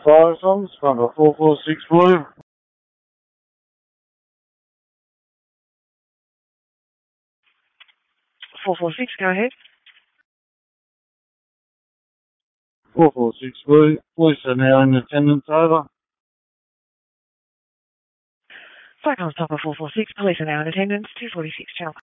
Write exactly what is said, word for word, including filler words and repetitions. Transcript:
fire songs, number four four six Blue. four four six, go ahead. four four six Blue. Police are now in attendance, over. Flag on top of four four six, police are now in attendance, two forty-six, channel.